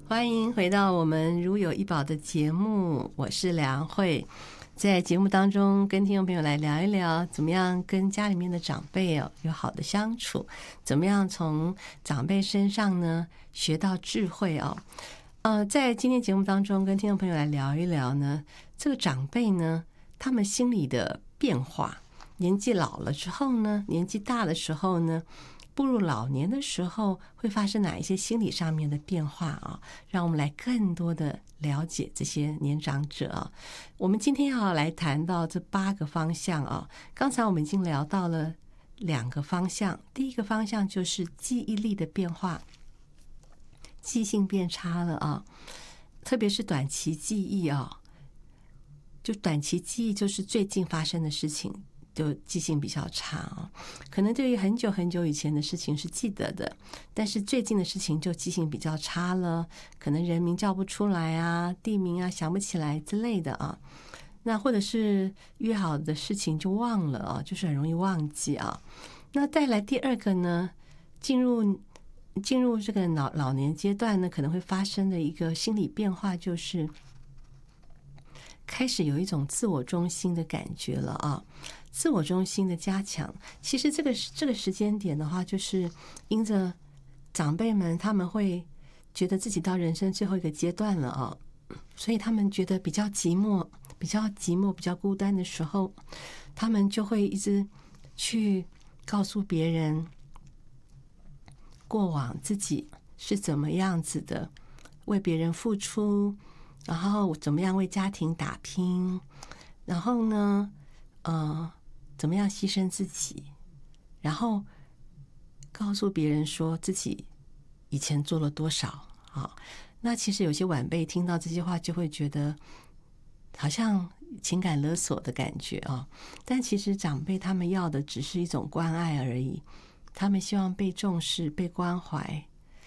欢迎回到我们如有一宝的节目，我是梁慧。在节目当中跟听众朋友来聊一聊，怎么样跟家里面的长辈有好的相处，怎么样从长辈身上呢学到智慧在今天节目当中跟听众朋友来聊一聊呢，这个长辈呢他们心理的变化，年纪老了之后呢，年纪大的时候呢，步入老年的时候会发生哪一些心理上面的变化让我们来更多的了解这些年长者我们今天要来谈到这8个方向刚才我们已经聊到了2个方向，第一个方向就是记忆力的变化，记性变差了特别是短期记忆就短期记忆就是最近发生的事情就记性比较差可能对于很久很久以前的事情是记得的，但是最近的事情就记性比较差了，可能人名叫不出来地名想不起来之类的那或者是约好的事情就忘了就是很容易忘记那再来第2个呢，进入这个老年阶段呢，可能会发生的一个心理变化就是开始有一种自我中心的感觉了自我中心的加强。其实这个时间点的话，就是因着长辈们他们会觉得自己到人生最后一个阶段了所以他们觉得比较寂寞、比较孤单的时候，他们就会一直去告诉别人过往自己是怎么样子的，为别人付出，然后怎么样为家庭打拼，然后呢怎么样牺牲自己，然后告诉别人说自己以前做了多少那其实有些晚辈听到这些话就会觉得好像情感勒索的感觉但其实长辈他们要的只是一种关爱而已，他们希望被重视、被关怀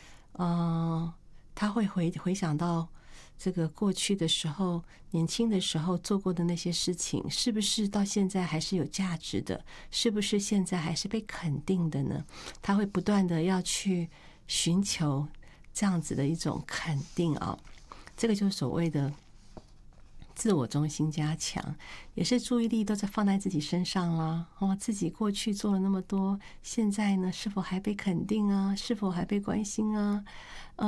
他会回想到这个过去的时候，年轻的时候做过的那些事情，是不是到现在还是有价值的？是不是现在还是被肯定的呢？他会不断的要去寻求这样子的一种肯定这个就是所谓的自我中心加强，也是注意力都在放在自己身上啦自己过去做了那么多，现在呢是否还被肯定是否还被关心